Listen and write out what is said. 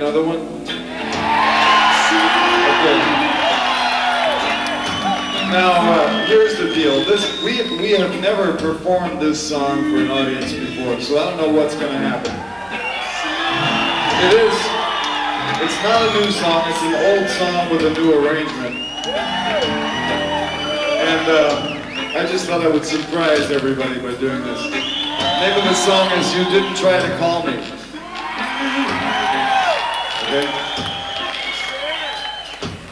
another one? Okay. Now, here's the deal. We have never performed this song for an audience before, so I don't know what's going to happen. It's not a new song, it's an old song with a new arrangement. And I just thought I would surprise everybody by doing this. The name of the song is You Didn't Try to Call Me. Okay?